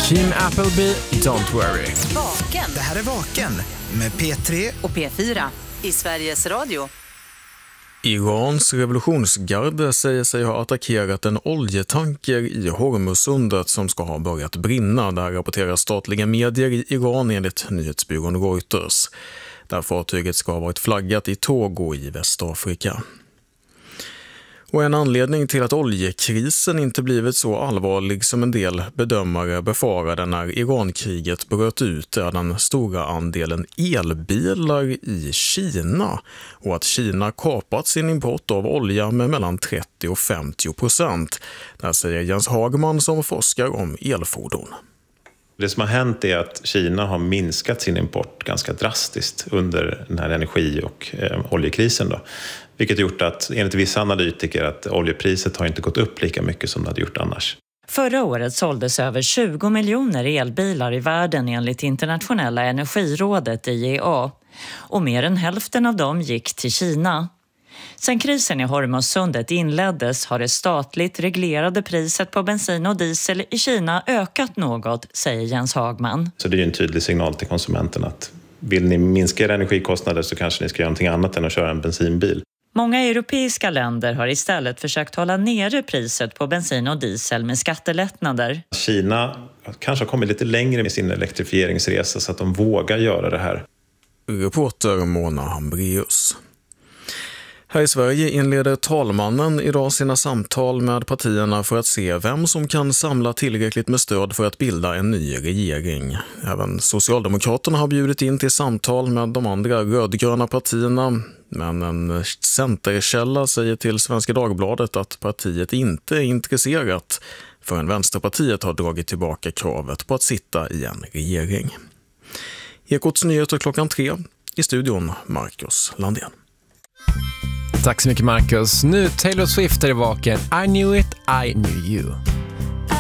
Kim Appleby, Don't Worry. Vaken. Det här är Vaken med P3 och P4 i Sveriges Radio. Irans revolutionsgarde säger sig ha attackerat en oljetanker i Hormuzsundet som ska ha börjat brinna. Där rapporterar statliga medier i Iran enligt nyhetsbyrån Reuters. Där fartyget ska ha varit flaggat i Togo i Västafrika. Och en anledning till att oljekrisen inte blivit så allvarlig som en del bedömare befarade när Irankriget bröt ut är den stora andelen elbilar i Kina och att Kina kapat sin import av olja med mellan 30 och 50%. Där säger Jens Hagman som forskar om elfordon. Det som har hänt är att Kina har minskat sin import ganska drastiskt under den här energi- och oljekrisen då. Vilket gjort att enligt vissa analytiker att oljepriset har inte gått upp lika mycket som det hade gjort annars. Förra året såldes över 20 miljoner elbilar i världen enligt Internationella energirådet IEA. Och mer än hälften av dem gick till Kina. Sen krisen i Hormuzsundet inleddes har det statligt reglerade priset på bensin och diesel i Kina ökat något, säger Jens Hagman. Så det är ju en tydlig signal till konsumenten att vill ni minska era energikostnader så kanske ni ska göra någonting annat än att köra en bensinbil. Många europeiska länder har istället försökt hålla nere priset på bensin och diesel med skattelättnader. Kina kanske har kommit lite längre med sin elektrifieringsresa så att de vågar göra det här. Reporter Mona Hambreus. Här i Sverige inleder talmannen idag sina samtal med partierna för att se vem som kan samla tillräckligt med stöd för att bilda en ny regering. Även Socialdemokraterna har bjudit in till samtal med de andra rödgröna partierna. Men en centerkälla säger till Svenska Dagbladet att partiet inte är intresserat förrän Vänsterpartiet har dragit tillbaka kravet på att sitta i en regering. Ekots nyheter 3:00. I studion Marcus Landén. Tack så mycket Marcus. Nu Taylor Swift är vaken. I knew it, I knew you.